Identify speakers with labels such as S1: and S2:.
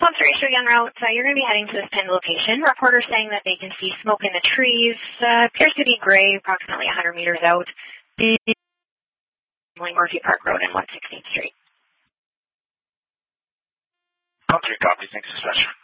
S1: Sponsor Ratio Young route, you're going to be heading to this pinned location. Reporters saying that they can see smoke in the trees. Appears to be gray, approximately 100 meters out. Murphy Park Road and 116th Street.
S2: Okay, copy. Thanks, Dispatcher.